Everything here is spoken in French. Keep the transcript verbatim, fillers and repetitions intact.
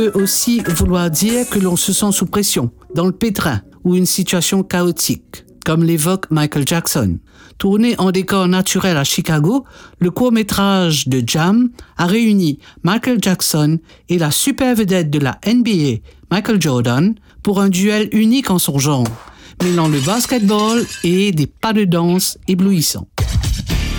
peut aussi vouloir dire que l'on se sent sous pression, dans le pétrin ou une situation chaotique, comme l'évoque Michael Jackson. Tourné en décor naturel à Chicago, le court-métrage de Jam a réuni Michael Jackson et la super vedette de la N B A, Michael Jordan, pour un duel unique en son genre, mêlant le basketball et des pas de danse éblouissants.